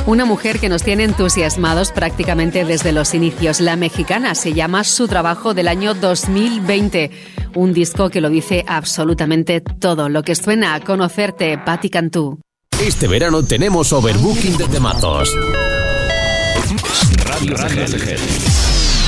Una mujer que nos tiene entusiasmados prácticamente desde los inicios. La Mexicana se llama su trabajo del año 2020. Un disco que lo dice absolutamente todo. Lo que suena a Conocerte, Patti Cantú. Este verano tenemos overbooking de temazos. Radio CGL.